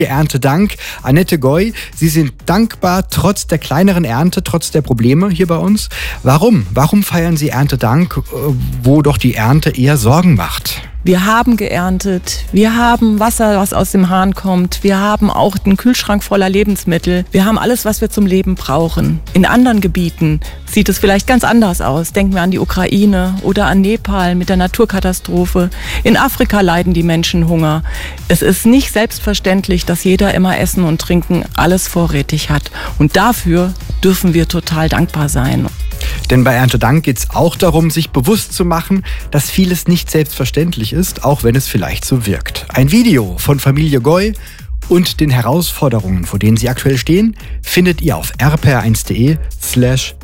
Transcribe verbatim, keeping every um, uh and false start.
Erntedank. Annette Goy, Sie sind dankbar trotz der kleineren Ernte, trotz der Probleme hier bei uns. Warum? Warum feiern Sie Erntedank, wo doch die Ernte eher Sorgen macht? Wir haben geerntet, wir haben Wasser, was aus dem Hahn kommt, wir haben auch den Kühlschrank voller Lebensmittel, wir haben alles, was wir zum Leben brauchen. In anderen Gebieten sieht es vielleicht ganz anders aus. Denken wir an die Ukraine oder an Nepal mit der Naturkatastrophe. In Afrika leiden die Menschen Hunger. Es ist nicht selbstverständlich, dass jeder immer Essen und Trinken alles vorrätig hat. Und dafür dürfen wir total dankbar sein. Denn bei Erntedank geht es auch darum, sich bewusst zu machen, dass vieles nicht selbstverständlich ist, auch wenn es vielleicht so wirkt. Ein Video von Familie Goy und den Herausforderungen, vor denen sie aktuell stehen, findet ihr auf r p r eins punkt d e slash